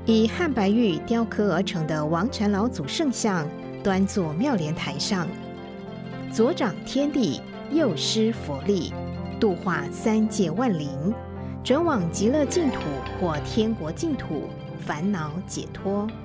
以汉白玉雕刻而成的王禅老祖圣像端坐妙莲台上，左掌天地，右施佛力，度化三界万灵，准往极乐净土或天国净土，烦恼解脱。